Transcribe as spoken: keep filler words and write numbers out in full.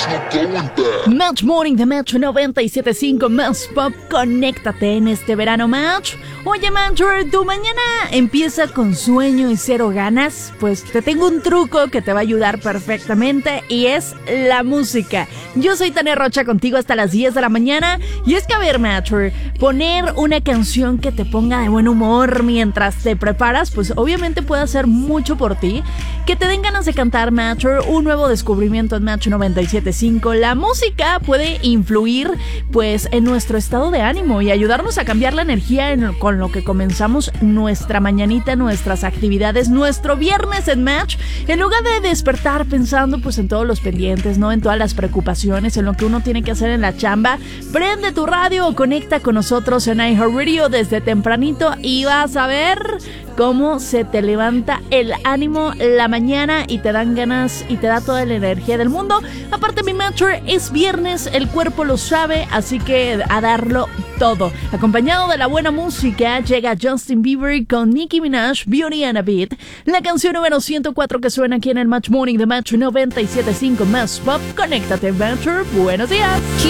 Match Morning de Match noventa y siete punto cinco, más pop, conéctate en este verano, Match. Oye, Matcher, ¿tu mañana empieza con sueño y cero ganas? Pues te tengo un truco que te va a ayudar perfectamente y es la música. Yo soy Tania Rocha, contigo hasta las diez de la mañana. Y es que, a ver, Matcher, poner una canción que te ponga de buen humor mientras te preparas, pues obviamente puede hacer mucho por ti. Que te den ganas de cantar, Matcher, un nuevo descubrimiento en Match noventa y siete punto cinco. La música puede influir, pues, en nuestro estado de ánimo y ayudarnos a cambiar la energía en, con lo que comenzamos nuestra mañanita, nuestras actividades, nuestro viernes en Match. En lugar de despertar pensando, pues, en todos los pendientes, ¿no? En todas las preocupaciones, en lo que uno tiene que hacer en la chamba, prende tu radio o conecta con nosotros en iHeartRadio desde tempranito y vas a ver cómo se te levanta el ánimo la mañana y te dan ganas y te da toda la energía del mundo. Aparte, mi Matcher, es viernes, el cuerpo lo sabe, así que a darlo todo. Acompañado de la buena música, llega Justin Bieber con Nicki Minaj, Beauty and a Beat, la canción número ciento cuatro que suena aquí en el Match Morning de Match noventa y siete punto cinco, más pop. Conéctate, Matcher. Buenos días.